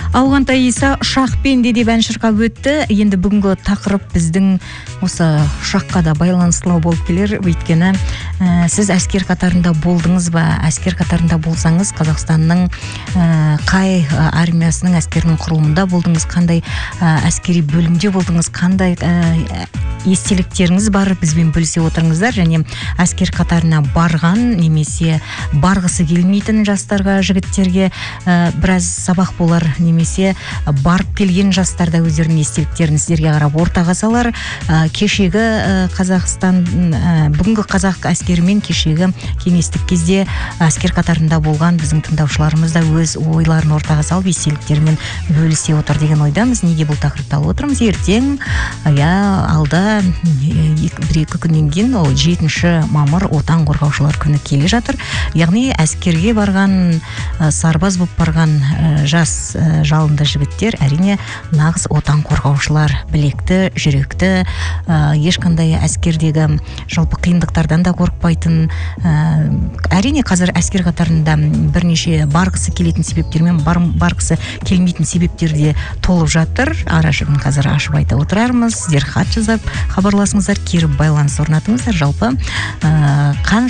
Ауғантай Иса ұшақпен деп ән шырқап өтті. Енді бүгінгі тақырып біздің осы ұшаққа да байланыстылау болып келер. Өйткені сіз әскер қатарында болдыңыз ба? Әскер қатарында болсаңыз, Қазақстанның қай армиясының әскерінің құрылымында болдыңыз? Қандай әскери бөлімде болдыңыз? Қандай естеліктеріңіз бар, бізбен бөлісе отырыңыздар. Және әскер қатарына барған немесе барғысы келмейтін жастарға, жігіттерге біраз сабақ болар, немесе барып келген жастарда өздерінің естеліктерін сіздерге қарап ортаға салар. Кешегі Қазақстан, бүгінгі қазақ әскерімен кешегі кеңестік кезде әскер қатарында болған біздің тыңдаушыларымыз да өз ойларын ортаға салып естеліктерімен бөлісе отыр деген ойдамыз. Неге бұл тақырыпты алып отырмыз? Ертең алда 1-2 күннен кейін 7 мамыр отан қорғаушылар күні келе жатыр. Яғни әскерге барған, сарбаз болып барған жас жалынды жігіттер әрине нағыз отан қорғаушылар, білекті, жүректі, ешқандай әскердегі жалпы қиындықтардан да қорықпайтын. Әрине қазір әскер қатарында бірнеше барғысы келетін себептермен барғысы келмейтін себептер де толып жатыр. Ара-жігін қазір ашып айта отырармыз. Сіздер хат жазып хабарласыңыздар, кері байланыс орнатыңыздар. Жалпы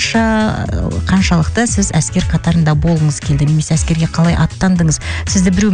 қаншалықты сіз әскер қатарында болғыңыз келді, немесе әскерге қалай аттандыңыз? Сізді біреу